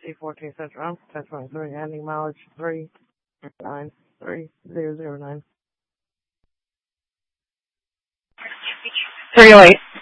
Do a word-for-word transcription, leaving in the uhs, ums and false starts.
C fourteen Central, ten twenty-three, ending mileage three nine three zero zero nine. three oh eight.